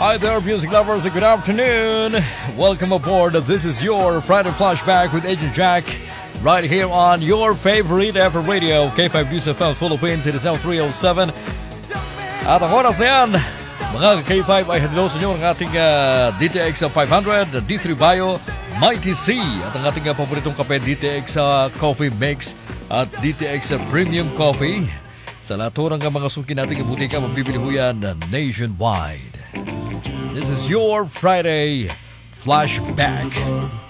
Hi there, music lovers, and good afternoon. Welcome aboard. This is your Friday Flashback with Agent Jack, right here on your favorite ever radio, K5 News FM Philippines. It is now 3:07. At ang oras na yan, mga K5 ay hadilo sa inyo ng ating DTX 500, D3 Bio, Mighty C, at ang ating paboritong kape, DTX Coffee Mix at DTX Premium Coffee. Sa lahat ng mga suki nating butika, mabibili ho yan nationwide. This is your Friday Flashback.